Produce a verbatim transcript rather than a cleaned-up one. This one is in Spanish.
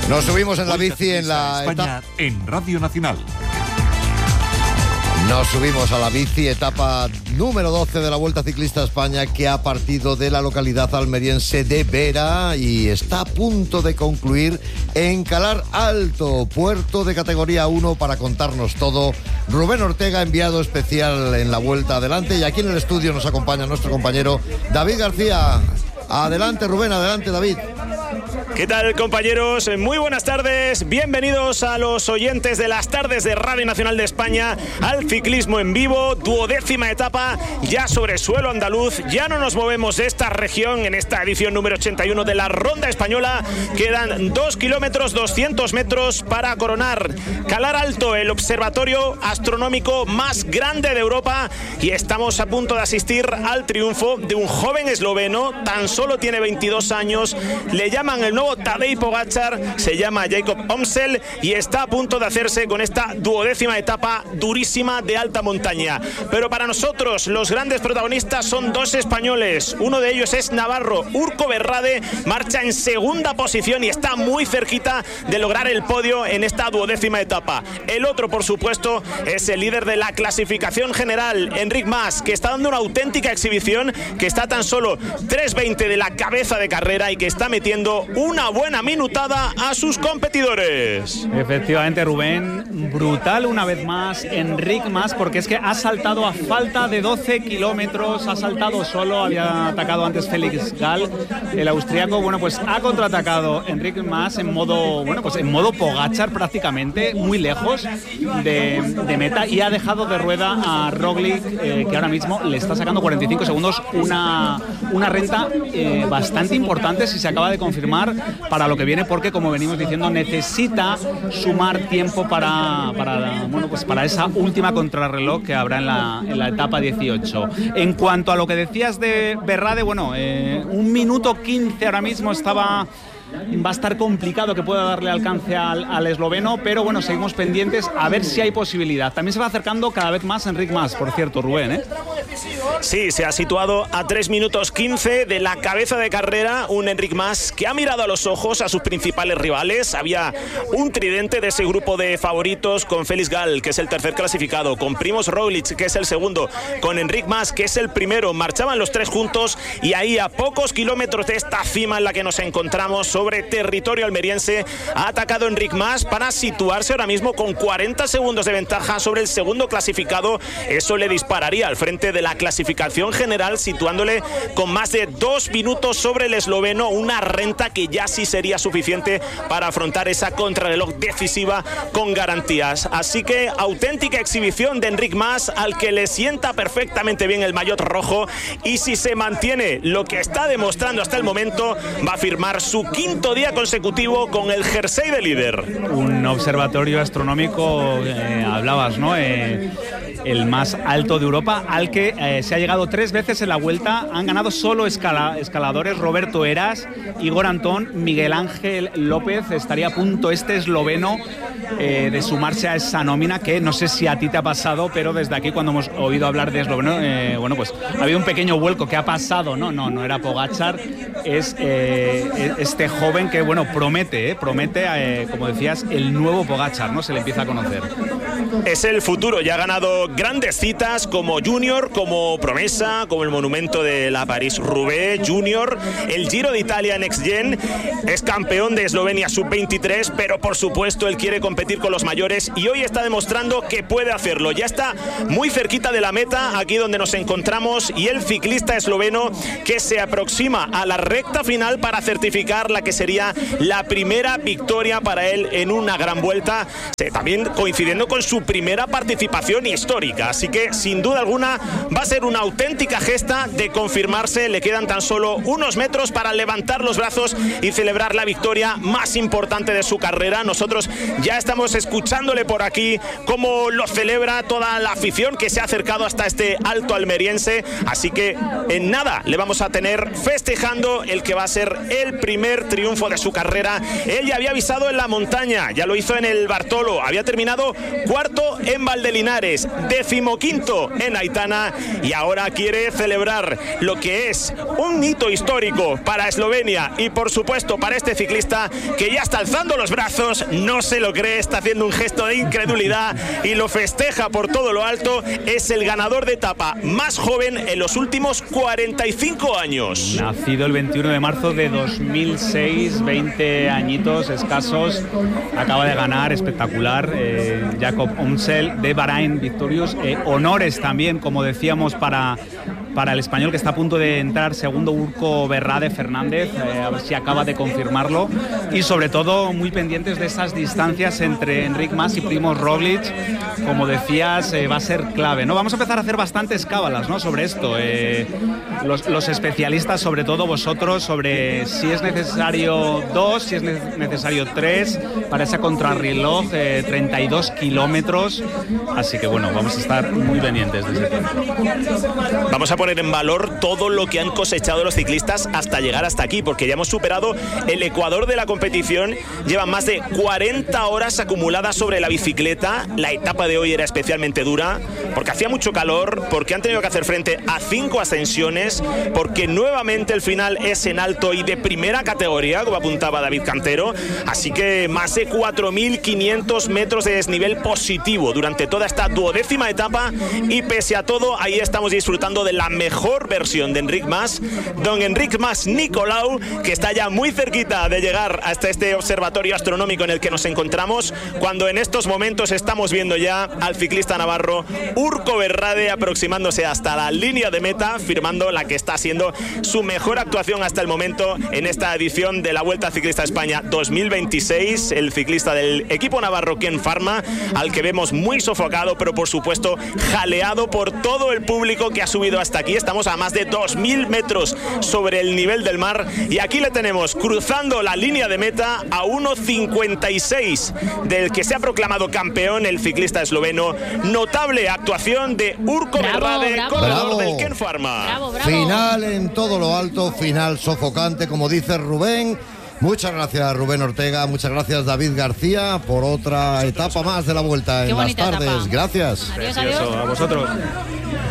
Nos subimos en la bici en la España en Radio Nacional. Nos subimos a la bici, etapa número doce de la Vuelta Ciclista a España, que ha partido de la localidad almeriense de Vera y está a punto de concluir en Calar Alto, puerto de categoría uno. Para contarnos todo, Rubén Ortega, enviado especial en la Vuelta. Adelante, y aquí en el estudio nos acompaña nuestro compañero David García. Adelante, Rubén, adelante, David. ¿Qué tal, compañeros? Muy buenas tardes. Bienvenidos a los oyentes de las tardes de Radio Nacional de España al ciclismo en vivo, duodécima etapa ya sobre suelo andaluz. Ya no nos movemos de esta región en esta edición número ochenta y uno de la Ronda Española. Quedan dos kilómetros doscientos metros para coronar Calar Alto, el observatorio astronómico más grande de Europa, y estamos a punto de asistir al triunfo de un joven esloveno. Tan solo tiene veintidós años, le llaman el nuevo Tadej Pogačar, se llama Jakob Omsel y está a punto de hacerse con esta duodécima etapa durísima de alta montaña. Pero para nosotros los grandes protagonistas son dos españoles. Uno de ellos es navarro, Urko Berrade, marcha en segunda posición y está muy cerquita de lograr el podio en esta duodécima etapa. El otro, por supuesto, es el líder de la clasificación general, Enric Mas, que está dando una auténtica exhibición, que está tan solo tres veinte de la cabeza de carrera y que está metiendo una buena minutada a sus competidores. Efectivamente, Rubén, brutal una vez más Enric Mas, porque es que ha saltado a falta de doce kilómetros, ha saltado solo, había atacado antes Felix Gall, el austriaco. Bueno, pues ha contraatacado Enric Mas en modo, bueno, pues en modo Pogačar prácticamente, muy lejos de, de meta, y ha dejado de rueda a Roglic, eh, que ahora mismo le está sacando cuarenta y cinco segundos, una, una renta eh, bastante importante si se acaba de confirmar para lo que viene, porque como venimos diciendo necesita sumar tiempo para, para, bueno, pues para esa última contrarreloj que habrá en la, en la etapa dieciocho. En cuanto a lo que decías de Berrade, bueno, eh, un minuto quince ahora mismo estaba... Va a estar complicado que pueda darle alcance al, al esloveno, pero bueno, seguimos pendientes a ver si hay posibilidad. También se va acercando cada vez más Enric Mas, por cierto, Rubén, ¿eh? Sí, se ha situado a tres minutos quince de la cabeza de carrera un Enric Mas que ha mirado a los ojos a sus principales rivales. Había un tridente de ese grupo de favoritos con Felix Gall, que es el tercer clasificado, con Primož Roglic, que es el segundo, con Enric Mas, que es el primero. Marchaban los tres juntos y ahí, a pocos kilómetros de esta cima en la que nos encontramos sobre territorio almeriense, ha atacado Enric Mas para situarse ahora mismo con cuarenta segundos de ventaja sobre el segundo clasificado. Eso le dispararía al frente de la clasificación general, situándole con más de dos minutos sobre el esloveno, una renta que ya sí sería suficiente para afrontar esa contrarreloj decisiva con garantías. Así que auténtica exhibición de Enric Mas, al que le sienta perfectamente bien el maillot rojo, y si se mantiene lo que está demostrando hasta el momento, va a firmar su quinto día consecutivo con el jersey de líder. Un observatorio astronómico, eh, hablabas, ¿no? Eh, el más alto de Europa, al que eh, se ha llegado tres veces en la Vuelta. Han ganado solo escala, escaladores: Roberto Heras, Igor Antón, Miguel Ángel López. Estaría a punto este esloveno eh, de sumarse a esa nómina, que no sé si a ti te ha pasado, pero desde aquí, cuando hemos oído hablar de esloveno, eh, bueno, pues ha habido un pequeño vuelco. ¿Qué ha pasado? No, no, no era Pogačar, es eh, este joven que, bueno, promete, eh, promete, eh, como decías, el nuevo Pogačar, ¿no? Se le empieza a conocer. Es el futuro, ya ha ganado grandes citas como Junior, como Promesa, como el Monumento de la París-Roubaix Junior, el Giro de Italia Next Gen. Es campeón de Eslovenia sub veintitrés, pero por supuesto él quiere competir con los mayores y hoy está demostrando que puede hacerlo. Ya está muy cerquita de la meta, aquí donde nos encontramos, y el ciclista esloveno que se aproxima a la recta final para certificar la que sería la primera victoria para él en una gran vuelta, también coincidiendo con su primera participación histórica. Así que sin duda alguna va a ser una auténtica gesta de confirmarse. Le quedan tan solo unos metros para levantar los brazos y celebrar la victoria más importante de su carrera. Nosotros ya estamos escuchándole por aquí cómo lo celebra toda la afición que se ha acercado hasta este alto almeriense. Así que en nada le vamos a tener festejando el que va a ser el primer triunfo de su carrera. Él ya había avisado en la montaña, ya lo hizo en el Bartolo, había terminado cuarto en Valdelinares, decimoquinto en Aitana, y ahora quiere celebrar lo que es un hito histórico para Eslovenia y por supuesto para este ciclista que ya está alzando los brazos, no se lo cree, está haciendo un gesto de incredulidad y lo festeja por todo lo alto. Es el ganador de etapa más joven en los últimos cuarenta y cinco años. Nacido el veintiuno de marzo de dos mil seis, veinte añitos escasos, acaba de ganar, espectacular, eh, Jakob Umsel de Bahrain Victorious. Eh, honores también, como decíamos, para, para el español que está a punto de entrar segundo, Urko Berrade Fernández, eh, a ver si acaba de confirmarlo, y sobre todo muy pendientes de esas distancias entre Enric Mas y Primož Roglic. Como decías, eh, va a ser clave, ¿no? Vamos a empezar a hacer bastantes cábalas, ¿no?, sobre esto, eh, los, los especialistas, sobre todo vosotros, sobre si es necesario dos, si es ne- necesario tres para esa contrarreloj, eh, treinta y dos kilómetros, así que bueno, vamos a estar muy pendientes de ese tema. Vamos a poner en valor todo lo que han cosechado los ciclistas hasta llegar hasta aquí, porque ya hemos superado el ecuador de la competición. Llevan más de cuarenta horas acumuladas sobre la bicicleta. La etapa de hoy era especialmente dura porque hacía mucho calor, porque han tenido que hacer frente a cinco ascensiones, porque nuevamente el final es en alto y de primera categoría, como apuntaba David Cantero. Así que más de cuatro mil quinientos metros de desnivel positivo durante toda esta duodécima etapa, y pese a todo ahí estamos disfrutando de la mejor versión de Enric Mas, don Enric Mas Nicolau, que está ya muy cerquita de llegar hasta este observatorio astronómico en el que nos encontramos, cuando en estos momentos estamos viendo ya al ciclista navarro Urko Berrade aproximándose hasta la línea de meta, firmando la que está siendo su mejor actuación hasta el momento en esta edición de la Vuelta Ciclista España dos mil veintiséis, el ciclista del equipo navarro Ken Pharma, al que vemos muy sofocado, pero por supuesto jaleado por todo el público que ha subido hasta aquí. Estamos a más de dos mil metros sobre el nivel del mar, y aquí le tenemos cruzando la línea de meta a uno cincuenta y seis del que se ha proclamado campeón, el ciclista esloveno. Notable actuación de Urko Berrade, corredor del Ken Pharma. Bravo, bravo. Final en todo lo alto, final sofocante, como dice Rubén. Muchas gracias, Rubén Ortega, muchas gracias, David García, por otra etapa más de la Vuelta Qué en las bonita tardes. etapa. Gracias. Adiós, Precioso, adiós. a vosotros.